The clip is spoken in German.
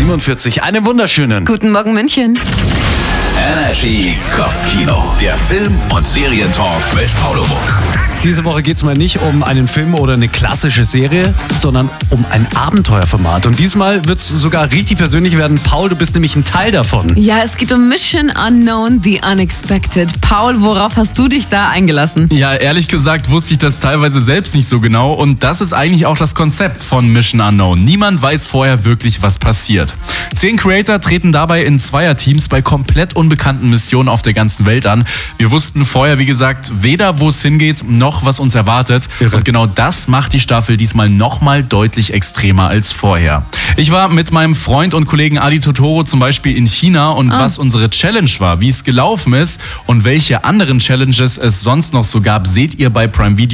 7:47. Einen wunderschönen Guten Morgen, München. Energy Kopfkino. Der Film- und Serientalk mit Paolo Muck. Diese Woche geht es mal nicht um einen Film oder eine klassische Serie, sondern um ein Abenteuerformat. Und diesmal wird es sogar richtig persönlich werden. Paul, du bist nämlich ein Teil davon. Ja, es geht um Mission Unknown, The Unexpected. Paul, worauf hast du dich da eingelassen? Ja, ehrlich gesagt wusste ich das teilweise selbst nicht so genau und das ist eigentlich auch das Konzept von Mission Unknown. Niemand weiß vorher wirklich, was passiert. 10 Creator treten dabei in Zweierteams bei komplett unbekannten Missionen auf der ganzen Welt an. Wir wussten vorher, wie gesagt, weder wo es hingeht, noch was uns erwartet. Irre. Und genau das macht die Staffel diesmal nochmal deutlich extremer als vorher. Ich war mit meinem Freund und Kollegen Adi Totoro zum Beispiel in China und was unsere Challenge war, wie es gelaufen ist und welche anderen Challenges es sonst noch so gab, seht ihr bei Prime Video.